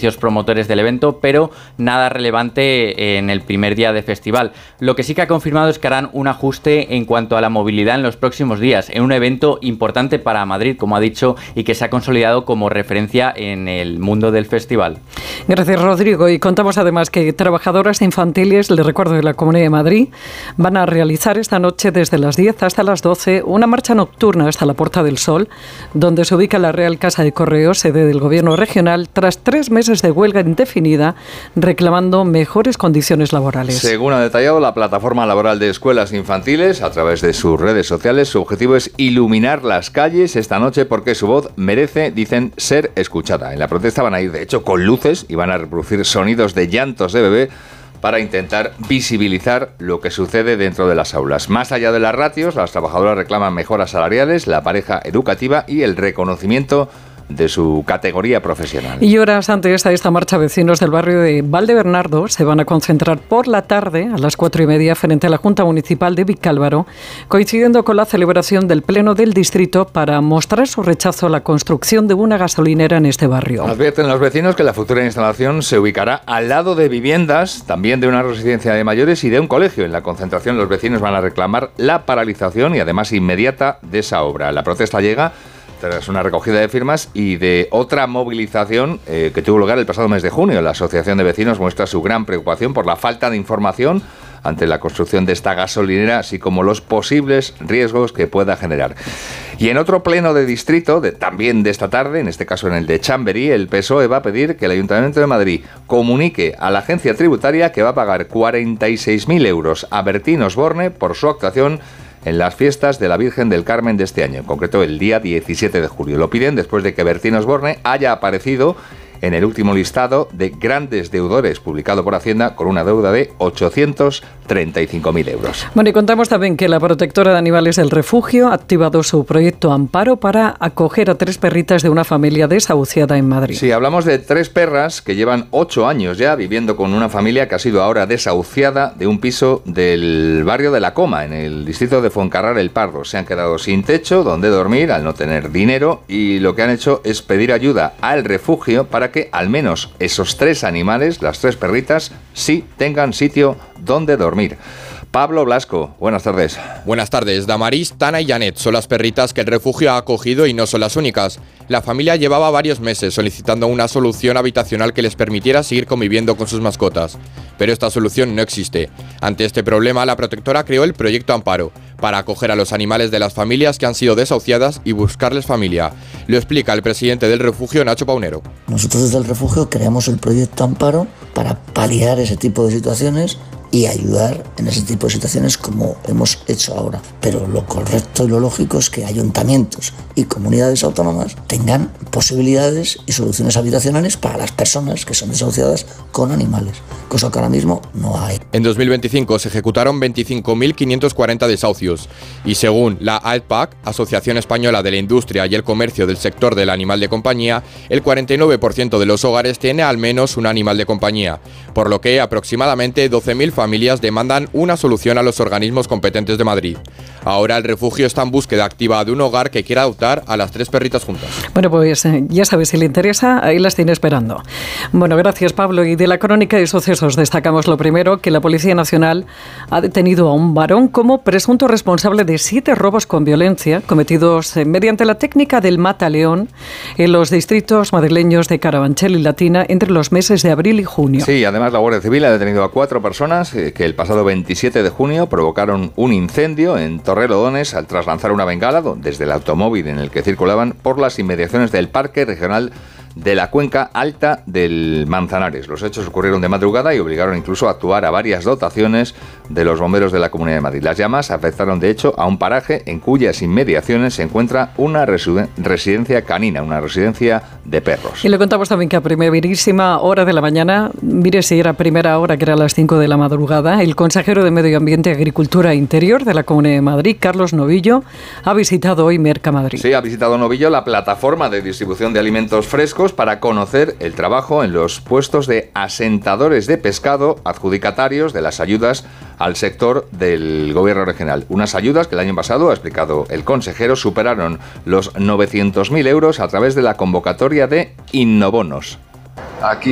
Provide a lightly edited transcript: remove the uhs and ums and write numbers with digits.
socios promotores del evento, pero nada relevante en el primer día de festival. Lo que sí que ha confirmado es que harán un ajuste en cuanto a la movilidad en los próximos días, en un evento importante para Madrid, como ha dicho, y que se ha consolidado como referencia en el mundo del festival. Gracias, Rodrigo. Y contamos además que trabajadoras infantiles, les recuerdo, de la Comunidad de Madrid, van a realizar esta noche desde las 10 hasta las 12 una marcha nocturna hasta la Puerta del Sol, donde se ubica la Real Casa de Correos, sede del Gobierno regional, tras 3 meses de huelga indefinida, reclamando mejores condiciones laborales. Según ha detallado la Plataforma Laboral de Escuelas Infantiles, a través de sus redes sociales, su objetivo es iluminar las calles esta noche porque su voz merece, dicen, ser escuchada. En la protesta van a ir, de hecho, con luces y van a reproducir sonidos de llantos de bebé para intentar visibilizar lo que sucede dentro de las aulas. Más allá de las ratios, las trabajadoras reclaman mejoras salariales, la pareja educativa y el reconocimiento de su categoría profesional. Y horas antes de esta marcha, vecinos del barrio de Valdebernardo se van a concentrar por la tarde a las 4:30 frente a la Junta Municipal de Vicálvaro, coincidiendo con la celebración del Pleno del Distrito para mostrar su rechazo a la construcción de una gasolinera en este barrio. Advierten los vecinos que la futura instalación se ubicará al lado de viviendas, también de una residencia de mayores y de un colegio. En la concentración los vecinos van a reclamar la paralización y además inmediata de esa obra. La protesta llega tras una recogida de firmas y de otra movilización que tuvo lugar el pasado mes de junio. La Asociación de Vecinos muestra su gran preocupación por la falta de información ante la construcción de esta gasolinera, así como los posibles riesgos que pueda generar. Y en otro pleno de distrito, también de esta tarde, en este caso en el de Chamberí, el PSOE va a pedir que el Ayuntamiento de Madrid comunique a la agencia tributaria que va a pagar 46.000 euros a Bertín Osborne por su actuación en las fiestas de la Virgen del Carmen de este año, en concreto el día 17 de julio. Lo piden después de que Bertín Osborne haya aparecido en el último listado de grandes deudores publicado por Hacienda con una deuda de 835.000 euros. Bueno, y contamos también que la protectora de animales del refugio ha activado su proyecto Amparo para acoger a 3 perritas de una familia desahuciada en Madrid. Sí, hablamos de 3 perras que llevan 8 años ya viviendo con una familia que ha sido ahora desahuciada de un piso del barrio de La Coma, en el distrito de Fuencarral El Pardo. Se han quedado sin techo donde dormir al no tener dinero y lo que han hecho es pedir ayuda al refugio para que al menos esos 3 animales, las 3 perritas, sí tengan sitio donde dormir. Pablo Blasco, buenas tardes. Buenas tardes. Damaris, Tana y Janet son las perritas que el refugio ha acogido y no son las únicas. La familia llevaba varios meses solicitando una solución habitacional que les permitiera seguir conviviendo con sus mascotas. Pero esta solución no existe. Ante este problema, la protectora creó el proyecto Amparo, para acoger a los animales de las familias que han sido desahuciadas y buscarles familia. Lo explica el presidente del refugio, Nacho Paunero. Nosotros desde el refugio creamos el proyecto Amparo para paliar ese tipo de situaciones y ayudar en ese tipo de situaciones como hemos hecho ahora. Pero lo correcto y lo lógico es que ayuntamientos y comunidades autónomas tengan posibilidades y soluciones habitacionales para las personas que son desahuciadas con animales, cosa que ahora mismo no hay. En 2025 se ejecutaron 25.540 desahucios y según la AEDPAC, Asociación Española de la Industria y el Comercio del Sector del Animal de Compañía, el 49% de los hogares tiene al menos un animal de compañía, por lo que aproximadamente 12.000 familias demandan una solución a los organismos competentes de Madrid. Ahora el refugio está en búsqueda activa de un hogar que quiera adoptar a las 3 perritas juntas. Bueno, pues ya sabes, si le interesa, ahí las tiene esperando. Bueno, gracias, Pablo. Y de la crónica de sucesos destacamos lo primero, que la Policía Nacional ha detenido a un varón como presunto responsable de 7 robos con violencia cometidos mediante la técnica del mata-león en los distritos madrileños de Carabanchel y Latina entre los meses de abril y junio. Sí, además la Guardia Civil ha detenido a 4 personas que el pasado 27 de junio provocaron un incendio en Torrelodones al traslanzar una bengala desde el automóvil en el que circulaban por las inmediaciones del Parque Regional de la Cuenca Alta del Manzanares. Los hechos ocurrieron de madrugada y obligaron incluso a actuar a varias dotaciones de los bomberos de la Comunidad de Madrid. Las llamas afectaron de hecho a un paraje en cuyas inmediaciones se encuentra una residencia canina, una residencia de perros. Y le contamos también que a primerísima hora de la mañana, mire si era primera hora, que era a las 5 de la madrugada, el consejero de Medio Ambiente, Agricultura e Interior de la Comunidad de Madrid, Carlos Novillo, ha visitado hoy Mercamadrid. Sí, ha visitado Novillo la plataforma de distribución de alimentos frescos para conocer el trabajo en los puestos de asentadores de pescado adjudicatarios de las ayudas al sector del gobierno regional. Unas ayudas que el año pasado, ha explicado el consejero, superaron los 900.000 euros a través de la convocatoria de Innobonos. Aquí